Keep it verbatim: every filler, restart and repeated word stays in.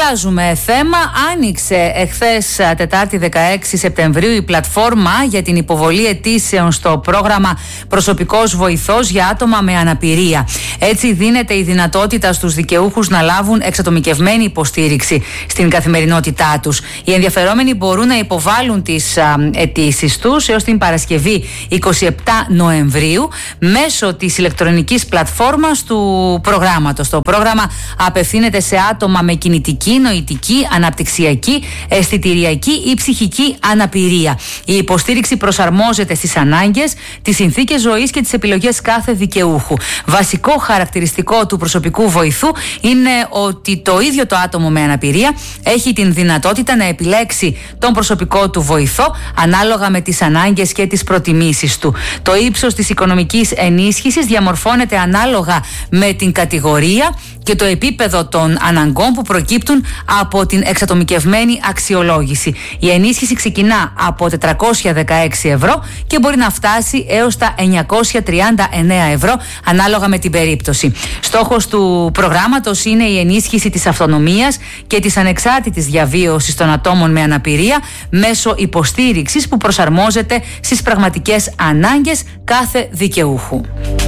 Αλλάζουμε θέμα. Άνοιξε εχθές Τετάρτη δεκαέξι Σεπτεμβρίου η πλατφόρμα για την υποβολή αιτήσεων στο πρόγραμμα Προσωπικός Βοηθός για άτομα με αναπηρία. Έτσι δίνεται η δυνατότητα στους δικαιούχους να λάβουν εξατομικευμένη υποστήριξη στην καθημερινότητά τους. Οι ενδιαφερόμενοι μπορούν να υποβάλουν τις αιτήσεις τους έως την Παρασκευή εικοστή εβδόμη Νοεμβρίου μέσω της ηλεκτρονικής πλατφόρμας του προγράμματος. Το πρόγραμμα απευθύνεται σε άτομα με κινητική, νοητική, αναπτυξιακή, αισθητηριακή ή ψυχική αναπηρία. Η υποστήριξη προσαρμόζεται στις ανάγκες, τις συνθήκες ζωής και τις επιλογές κάθε δικαιούχου. Βασικό χαρακτηριστικό του προσωπικού βοηθού είναι ότι το ίδιο το άτομο με αναπηρία έχει την δυνατότητα να επιλέξει τον προσωπικό του βοηθό ανάλογα με τις ανάγκες και τις προτιμήσεις του. Το ύψος της οικονομικής ενίσχυσης διαμορφώνεται ανάλογα με την κατηγορία και το επίπεδο των αναγκών που προκύπτουν από την εξατομικευμένη αξιολόγηση. Η ενίσχυση ξεκινά από τετρακόσια δεκαέξι ευρώ και μπορεί να φτάσει έως τα εννιακόσια τριάντα εννέα ευρώ ανάλογα με την περίπτωση. Στόχος του προγράμματος είναι η ενίσχυση της αυτονομίας και της ανεξάρτητης διαβίωσης των ατόμων με αναπηρία μέσω υποστήριξης που προσαρμόζεται στις πραγματικές ανάγκες κάθε δικαιούχου.